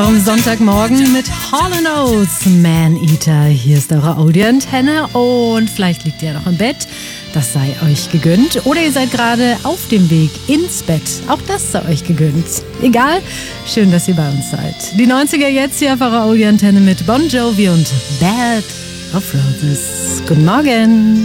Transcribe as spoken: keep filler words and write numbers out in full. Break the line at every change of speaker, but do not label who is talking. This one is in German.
Am Sonntagmorgen mit Hall and Oates, Man Eater. Hier ist eure Audioantenne und vielleicht liegt ihr noch im Bett. Das sei euch gegönnt. Oder ihr seid gerade auf dem Weg ins Bett. Auch das sei euch gegönnt. Egal, schön, dass ihr bei uns seid. Die neunziger jetzt hier auf eurer Audioantenne mit Bon Jovi und Bed of Roses. Guten Morgen.